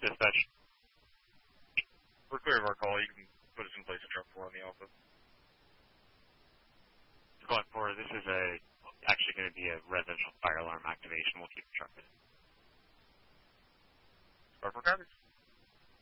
Dispatch. We're clear of our call. You can put us in place of truck 4 on the alpha. Squad 4, this is actually going to be a residential fire alarm activation. We'll keep the truck in. Squad 4 copies.